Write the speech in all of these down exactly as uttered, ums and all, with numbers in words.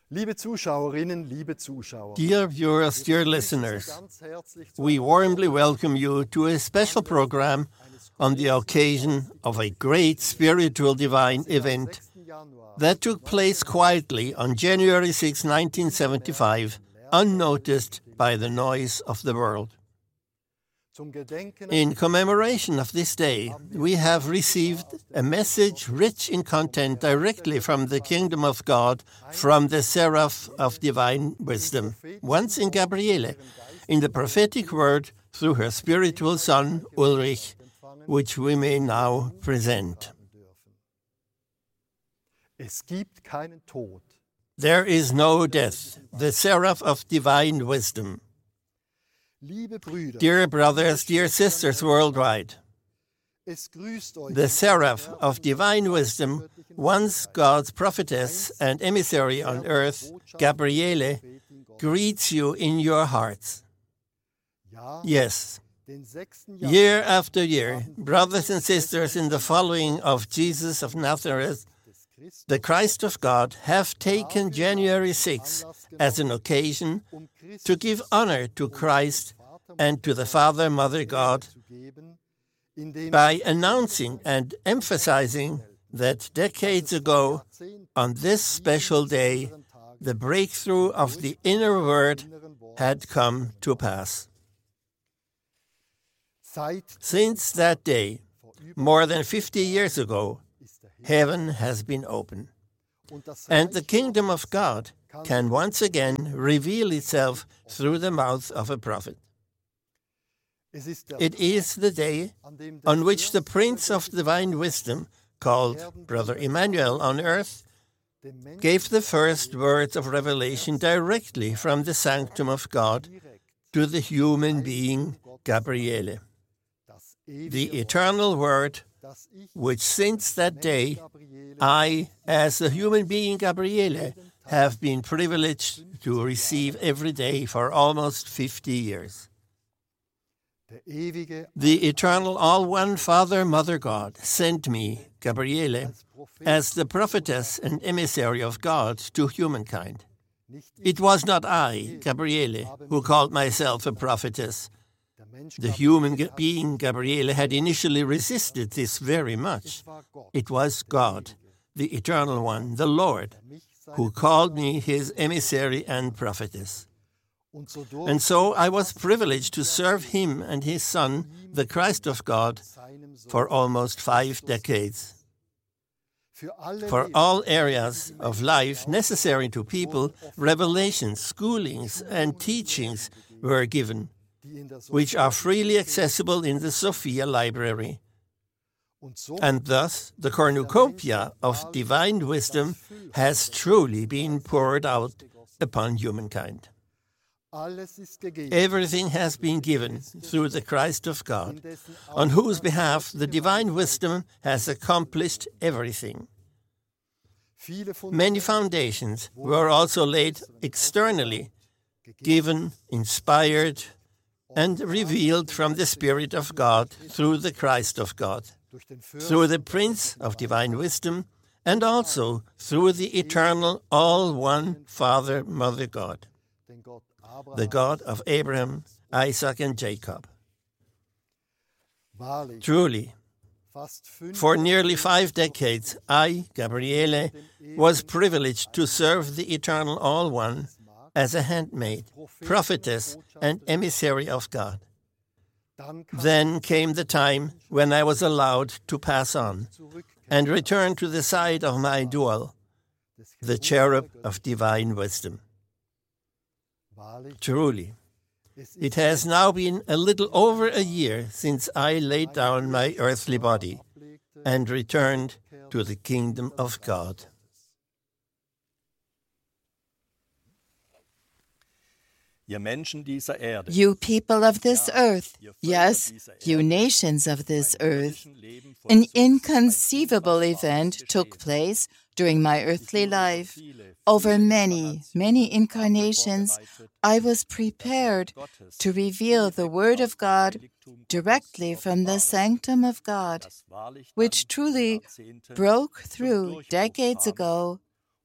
Liebe Zuschauerinnen, liebe Zuschauer, Dear viewers, dear listeners, we warmly welcome you to a special program on the occasion of a great spiritual divine event that took place quietly on January sixth, nineteen seventy-five, unnoticed by the noise of the world. In commemoration of this day, we have received a message rich in content directly from the kingdom of God, from the Seraph of Divine Wisdom, once in Gabriele, in the prophetic word through her spiritual son Ulrich, which we may now present. There is no death, the Seraph of Divine Wisdom. Dear brothers, dear sisters worldwide, the Seraph of Divine Wisdom, once God's prophetess and emissary on earth, Gabriele, greets you in your hearts. Yes, year after year, brothers and sisters in the following of Jesus of Nazareth, the Christ of God, have taken January sixth as an occasion to give honor to Christ and to the Father, Mother, God, by announcing and emphasizing that decades ago, on this special day, the breakthrough of the inner word had come to pass. Since that day, more than fifty years ago, heaven has been open, and the kingdom of God can once again reveal itself through the mouth of a prophet. It is the day on which the Prince of Divine Wisdom, called Brother Emmanuel on earth, gave the first words of revelation directly from the sanctum of God to the human being Gabriele. The eternal word, which since that day, I, as the human being Gabriele, have been privileged to receive every day for almost fifty years. The eternal all-one Father, Mother, God sent me, Gabriele, as the prophetess and emissary of God to humankind. It was not I, Gabriele, who called myself a prophetess. The human being Gabriele had initially resisted this very much. It was God, the Eternal One, the Lord, who called me his emissary and prophetess. And so I was privileged to serve him and his Son, the Christ of God, for almost five decades. For all areas of life necessary to people, revelations, schoolings, and teachings were given, which are freely accessible in the Sophia Library. And thus, the cornucopia of divine wisdom has truly been poured out upon humankind. Everything has been given through the Christ of God, on whose behalf the divine wisdom has accomplished everything. Many foundations were also laid externally, given, inspired, and revealed from the Spirit of God through the Christ of God, through the Prince of Divine Wisdom, and also through the eternal all-one Father, Mother, God, the God of Abraham, Isaac, and Jacob. Truly, for nearly five decades, I, Gabriele, was privileged to serve the eternal all-one as a handmaid, prophetess, and emissary of God. Then came the time when I was allowed to pass on and return to the side of my dual, the cherub of divine wisdom. Truly, it has now been a little over a year since I laid down my earthly body and returned to the kingdom of God. You people of this earth, yes, you nations of this earth, an inconceivable event took place during my earthly life. Over many, many incarnations, I was prepared to reveal the Word of God directly from the sanctum of God, which truly broke through decades ago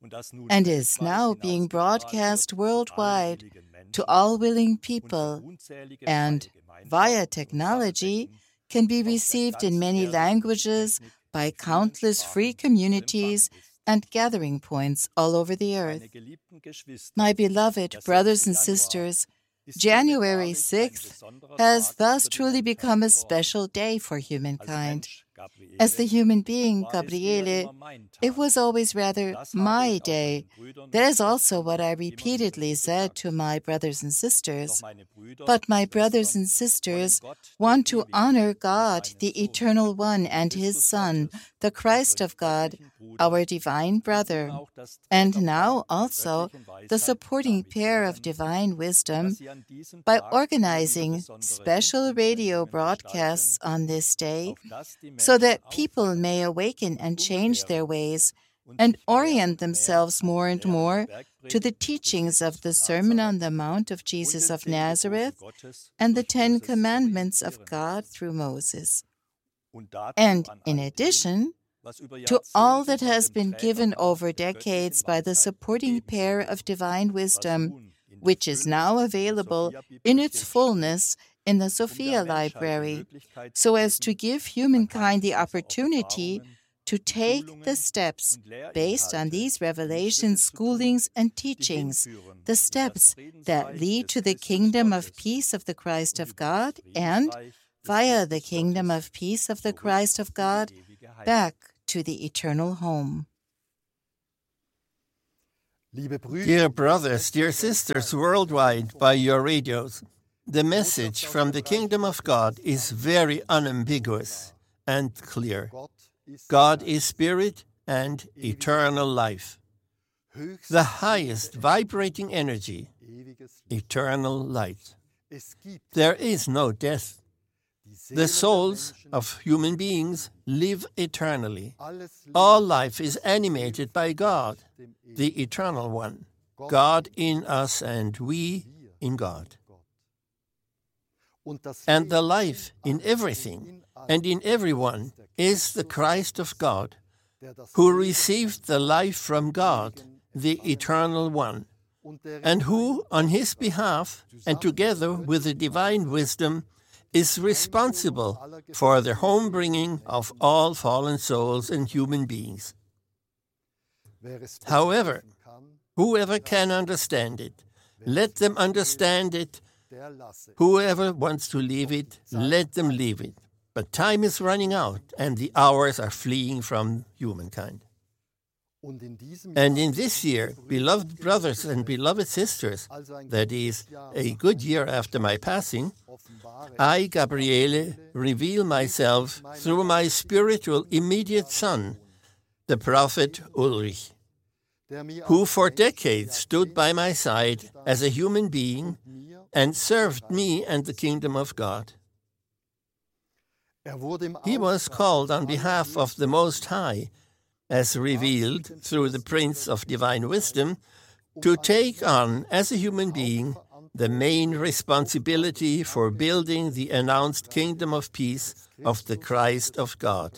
and is now being broadcast worldwide to all willing people, and via technology can be received in many languages by countless free communities and gathering points all over the earth. My beloved brothers and sisters, January sixth has thus truly become a special day for humankind. As the human being, Gabriele, it was always rather my day. That is also what I repeatedly said to my brothers and sisters. But my brothers and sisters want to honor God, the Eternal One, and His Son, the Christ of God, our divine brother, and now also the supporting pair of divine wisdom by organizing special radio broadcasts on this day so that people may awaken and change their ways and orient themselves more and more to the teachings of the Sermon on the Mount of Jesus of Nazareth and the Ten Commandments of God through Moses. And in addition, to all that has been given over decades by the supporting pair of divine wisdom, which is now available in its fullness in the Sophia Library, so as to give humankind the opportunity to take the steps based on these revelations, schoolings, and teachings, the steps that lead to the kingdom of peace of the Christ of God and, via the kingdom of peace of the Christ of God, back to the eternal home. Dear brothers, dear sisters worldwide by your radios, the message from the kingdom of God is very unambiguous and clear. God is spirit and eternal life. The highest vibrating energy, eternal light. There is no death. The souls of human beings live eternally. All life is animated by God, the Eternal One, God in us and we in God. And the life in everything and in everyone is the Christ of God, who received the life from God, the Eternal One, and who, on his behalf and together with the divine wisdom, is responsible for the home-bringing of all fallen souls and human beings. However, whoever can understand it, let them understand it. Whoever wants to leave it, let them leave it. But time is running out, and the hours are fleeing from humankind. And in this year, beloved brothers and beloved sisters, that is, a good year after my passing, I, Gabriele, reveal myself through my spiritual immediate son, the prophet Ulrich, who for decades stood by my side as a human being and served me and the kingdom of God. He was called on behalf of the Most High, as revealed through the Prince of Divine Wisdom, to take on, as a human being, the main responsibility for building the announced kingdom of peace of the Christ of God.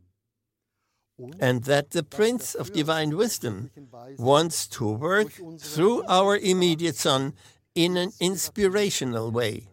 And that the Prince of Divine Wisdom wants to work through our immediate Son in an inspirational way.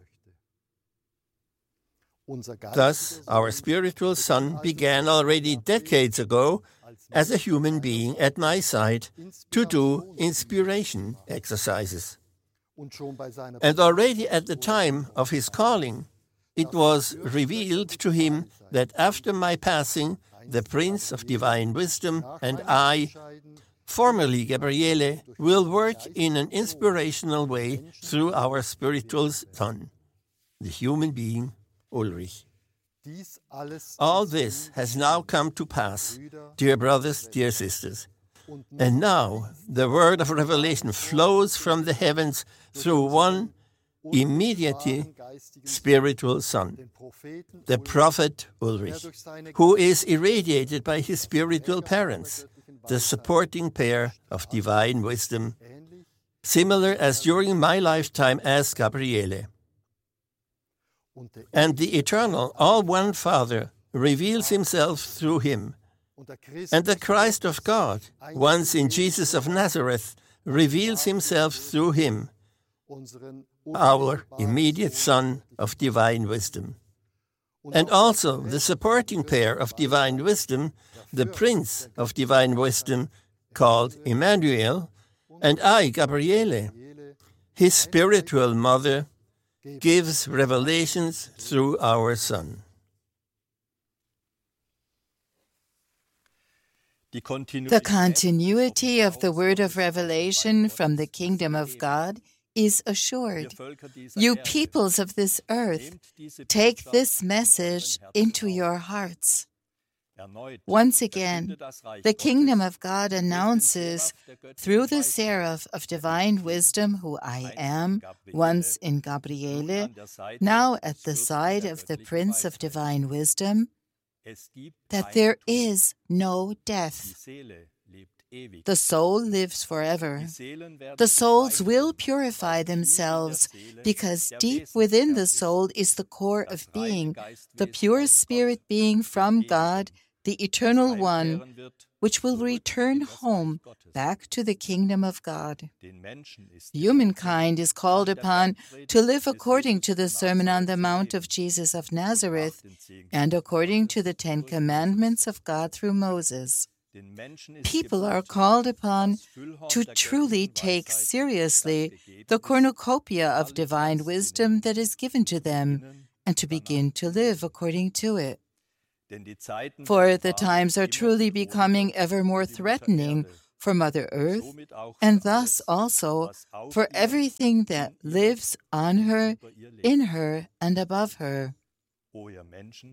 Thus, our spiritual son began already decades ago as a human being at my side to do inspiration exercises. And already at the time of his calling, it was revealed to him that after my passing, the Prince of Divine Wisdom and I, formerly Gabriele, will work in an inspirational way through our spiritual son, the human being Ulrich. All this has now come to pass, dear brothers, dear sisters. And now the word of revelation flows from the heavens through one immediate spiritual son, the prophet Ulrich, who is irradiated by his spiritual parents, the supporting pair of divine wisdom, similar as during my lifetime as Gabriele. And the eternal, all-one Father reveals himself through him, And the Christ of God, once in Jesus of Nazareth, reveals himself through him, our immediate Son of divine wisdom. And also the supporting pair of divine wisdom, the Prince of divine wisdom, called Emmanuel, and I, Gabriele, his spiritual mother, gives revelations through our Son. The continuity of the word of revelation from the kingdom of God is assured. You peoples of this earth, take this message into your hearts. Once again, the kingdom of God announces through the seraph of divine wisdom who I am, once in Gabriele, now at the side of the Prince of divine wisdom, that there is no death. The soul lives forever. The souls will purify themselves because deep within the soul is the core of being, the pure spirit being from God, the Eternal One, which will return home back to the kingdom of God. Humankind is called upon to live according to the Sermon on the Mount of Jesus of Nazareth and according to the Ten Commandments of God through Moses. People are called upon to truly take seriously the cornucopia of divine wisdom that is given to them and to begin to live according to it. For the times are truly becoming ever more threatening for Mother Earth, and thus also for everything that lives on her, in her, and above her.